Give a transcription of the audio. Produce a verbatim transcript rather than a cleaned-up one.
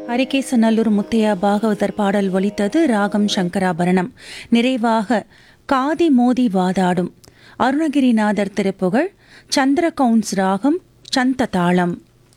ஹரிகேசநல்லூர் முத்தையா பாகவதர் பாடல் ஒலித்தது. ராகம் சங்கராபரணம். நிறைவாக காதி மோதி வாதாடும் அருணகிரிநாதர் திருப்புகழ் சந்திர கவுன்ஸ் ராகம் சந்த தாளம்.